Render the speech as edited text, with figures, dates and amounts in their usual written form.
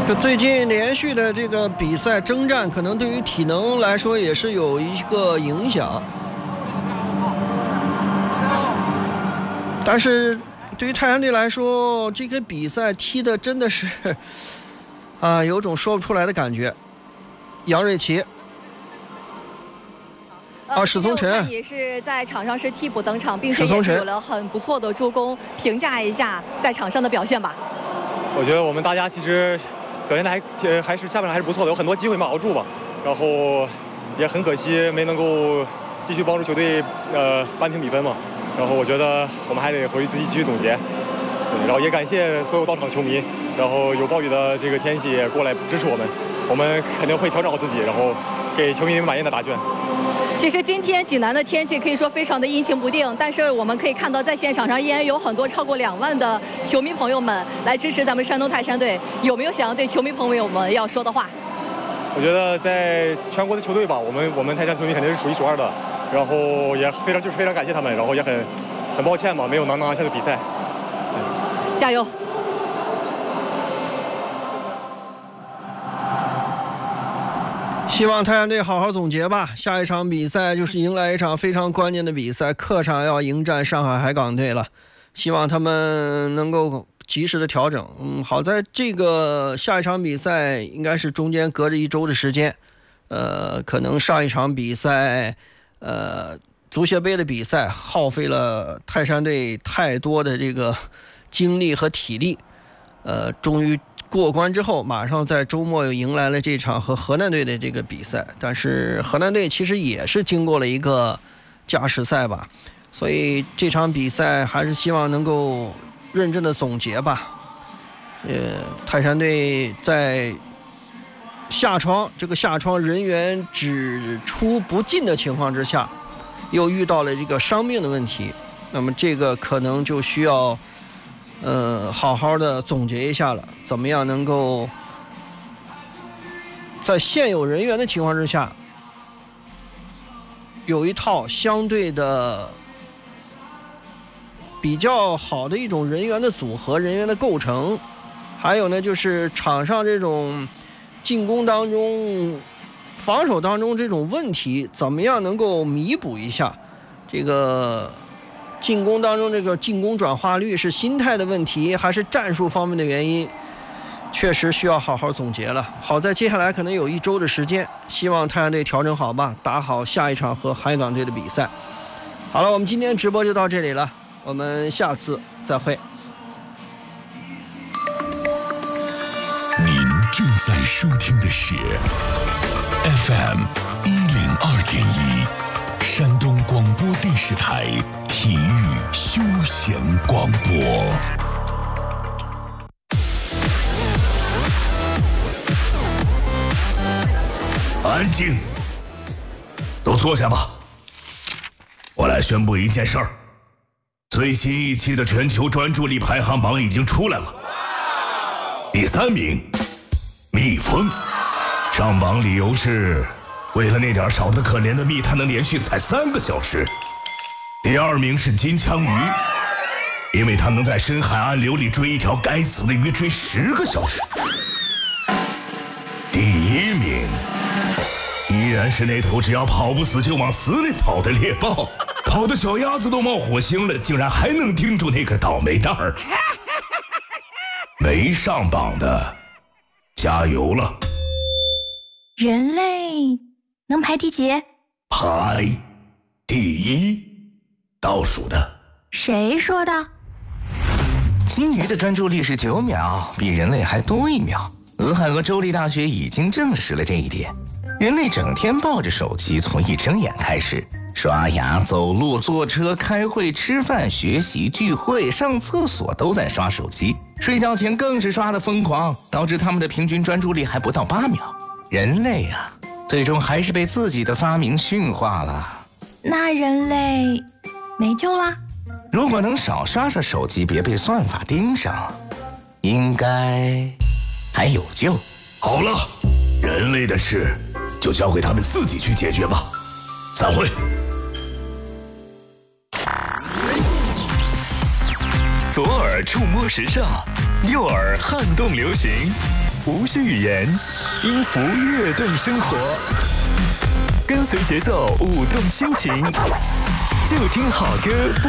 就最近连续的这个比赛征战，可能对于体能来说也是有一个影响。但是对于泰山队来说，这个比赛踢的真的是有种说不出来的感觉。杨瑞琪。史宗辰也是在场上是替补登场，并且也是有了很不错的助攻。评价一下在场上的表现吧。 我觉得我们大家其实表现的还是下半场还是不错的，有很多机会没熬住吧。然后也很可惜没能够继续帮助球队扳平比分嘛。然后我觉得我们还得回去自己继续总结。对，然后也感谢所有到场球迷，然后有暴雨的这个天气也过来支持我们，我们肯定会调整好自己，然后给球迷们满意的答卷。 其实今天济南的天气可以说非常的阴晴不定，但是我们可以看到在现场上依然有很多超过2万的球迷朋友们来支持咱们山东泰山队。有没有想要对球迷朋友们要说的话？ 我觉得在全国的球队吧，我们泰山球迷肯定是数一数二的，然后也非常感谢他们，然后也很抱歉嘛，没有能拿下的比赛。 加油！ 希望泰山队好好总结吧，下一场比赛就是迎来一场非常关键的比赛，客场要迎战上海海港队了，希望他们能够及时的调整。好在这个下一场比赛应该是中间隔着1周的时间，可能上一场比赛足协杯的比赛耗费了泰山队太多的这个精力和体力，终于过关之后，马上在周末又迎来了这场和河南队的这个比赛。但是河南队其实也是经过了一个加时赛吧，所以这场比赛还是希望能够认真的总结吧。泰山队在下窗人员只出不进的情况之下，又遇到了这个伤病的问题，那么这个可能就需要好好的总结一下了，怎么样能够在现有人员的情况之下，有一套相对的比较好的一种人员的组合、人员的构成，还有呢就是场上这种进攻当中、防守当中这种问题，怎么样能够弥补一下这个。进攻当中这个进攻转化率是心态的问题还是战术方面的原因，确实需要好好总结了。好在接下来可能有1周的时间，希望泰山队调整好吧，打好下一场和海港队的比赛。好了，我们今天直播就到这里了，我们下次再会。 您正在收听的是 FM 102.1山东广播电视台体育休闲广播。 安静，都坐下吧。我来宣布一件事儿，最新一期的全球专注力排行榜已经出来了。第3名，蜜蜂，上榜理由是为了那点少得可怜的蜜，它能连续采3个小时。第2名是金枪鱼，因为它能在深海暗流里追一条该死的鱼追10个小时。第1名依然是那头只要跑不死就往死里跑的猎豹，跑的小鸭子都冒火星了，竟然还能盯住那个倒霉蛋儿。没上榜的加油了。 人类能排第几？ 排第1，倒数的。 谁说的？ 金鱼的专注力是9秒，比人类还多1秒。俄亥俄州立大学已经证实了这一点。人类整天抱着手机，从一睁眼开始，刷牙、走路、坐车、开会、吃饭、学习、聚会、上厕所都在刷手机，睡觉前更是刷得疯狂，导致他们的平均专注力还不到8秒。人类啊，最终还是被自己的发明驯化了。 那人类没救啦？ 如果能少刷刷手机，别被算法盯上，应该还有救。 好了，人类的事就交给他们自己去解决吧。散会。 左耳触摸时尚，右耳撼动流行。 无需语言，音符跃动生活，跟随节奏舞动心情，就听好歌。